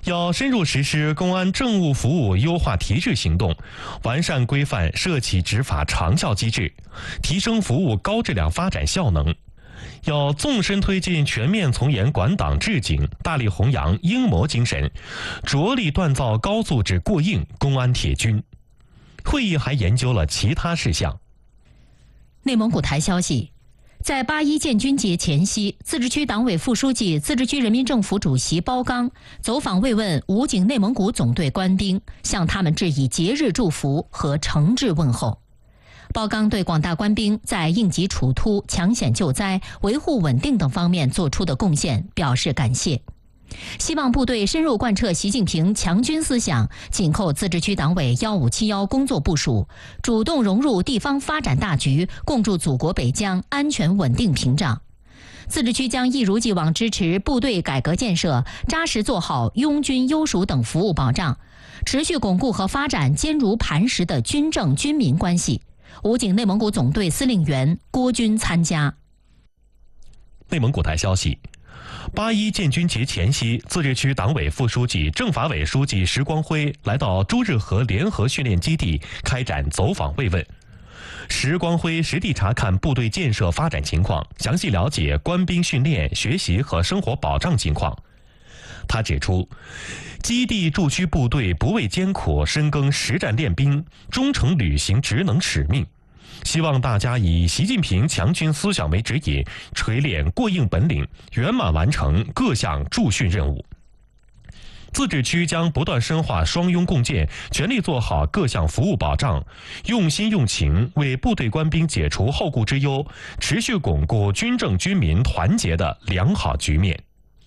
要深入实施公安政务服务优化提质行动，完善规范涉企执法长效机制，提升服务高质量发展效能。要纵深推进全面从严管党治警，大力弘扬英模精神，着力锻造高素质过硬公安铁军。会议还研究了其他事项。 内蒙古台消息，在8·1建军节前夕，自治区党委副书记、自治区人民政府主席包刚走访慰问武警内蒙古总队官兵，向他们致以节日祝福和诚挚问候。包刚对广大官兵在应急处突、抢险救灾、维护稳定等方面做出的贡献表示感谢，希望部队深入贯彻习近平强军思想，紧扣自治区党委1571工作部署，主动融入地方发展大局，共筑祖国北疆安全稳定屏障。自治区将一如既往支持部队改革建设，扎实做好拥军优属等服务保障，持续巩固和发展坚如磐石的军政军民关系。武警内蒙古总队司令员郭军参加。 内蒙古台消息，8·1建军节前夕，自治区党委副书记、政法委书记石光辉来到朱日和联合训练基地开展走访慰问。石光辉实地查看部队建设发展情况，详细了解官兵训练、学习和生活保障情况。他指出，基地驻区部队不畏艰苦，深耕实战练兵，忠诚履行职能使命。希望大家以习近平强军思想为指引，锤炼过硬本领，圆满完成各项驻训任务。自治区将不断深化双拥共建，全力做好各项服务保障，用心用情为部队官兵解除后顾之忧，持续巩固军政军民团结的良好局面。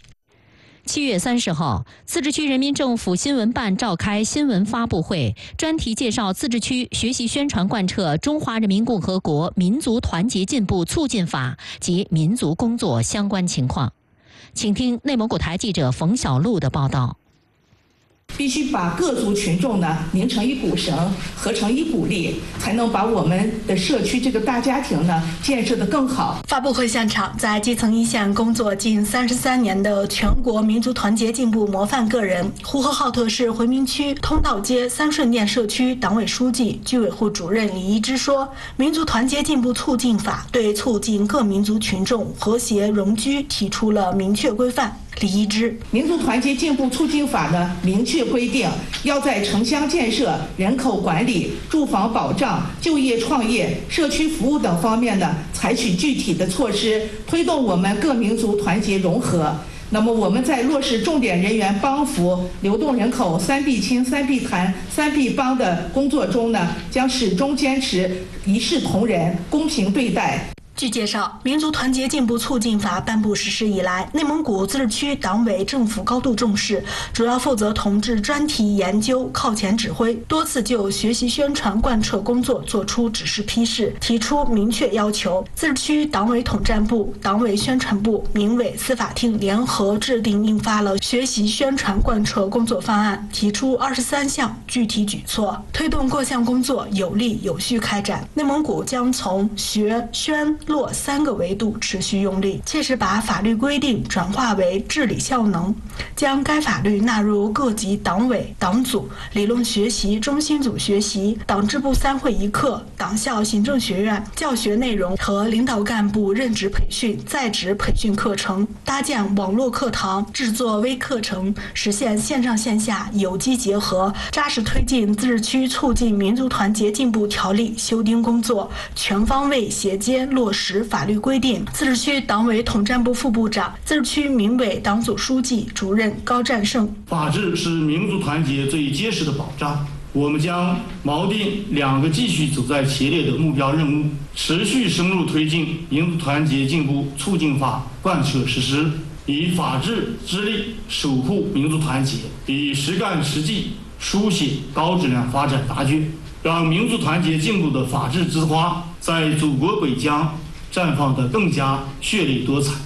7月30号，自治区人民政府新闻办召开新闻发布会，专题介绍自治区学习宣传贯彻《中华人民共和国民族团结进步促进法》及民族工作相关情况。请听内蒙古台记者冯小璐的报道。 必须把各族群众呢拧成一股绳，合成一股力，才能把我们的社区这个大家庭呢建设得更好。 发布会现场，在基层一线工作近33年的全国民族团结进步模范个人、呼和浩特市回民区通道街三顺店社区党委书记、居委会主任李一之说：“民族团结进步促进法对促进各民族群众和谐融居提出了明确规范。”李一之， 民族团结进步促进法呢明确规定，要在城乡建设、人口管理、住房保障、就业创业、社区服务等方面呢，采取具体的措施，推动我们各民族团结融合。那么我们在落实重点人员帮扶、流动人口3必亲、3必谈、3必帮的工作中呢，将始终坚持一视同仁、公平对待。 据介绍，民族团结进步促进法颁布实施以来，内蒙古自治区党委政府高度重视，主要负责同志专题研究，靠前指挥，多次就学习宣传贯彻工作作出指示批示，提出明确要求。自治区党委统战部、党委宣传部、民委、司法厅联合制定印发了学习宣传贯彻工作方案，提出23项具体举措，推动各项工作有力有序开展。内蒙古将从学、宣、落3个维度持续用力，切实把法律规定转化为治理效能，将该法律纳入各级党委、党组、理论学习中心组学习、党支部3会1课、党校行政学院教学内容和领导干部任职培训、在职培训课程，搭建网络课堂，制作微课程，实现线上线下有机结合，扎实推进自治区促进民族团结进步条例修订工作，全方位衔接落实法律规定。自治区党委统战部副部长、自治区民委党组书记、主任高占胜： 法治是民族团结最结实的保障。我们将锚定2个继续走在前列的目标任务，持续深入推进民族团结进步促进法贯彻实施，以法治之力守护民族团结，以实干实际书写高质量发展答卷，让民族团结进步的法治之花在祖国北疆绽放得更加绚丽多彩。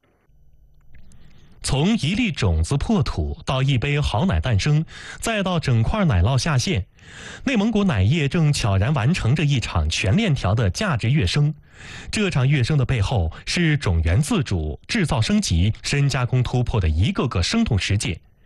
从一粒种子破土到一杯好奶诞生，再到整块奶酪下线，内蒙古奶业正悄然完成着一场全链条的价值跃升。这场跃升的背后是种源自主、制造升级、深加工突破的一个个生动实践。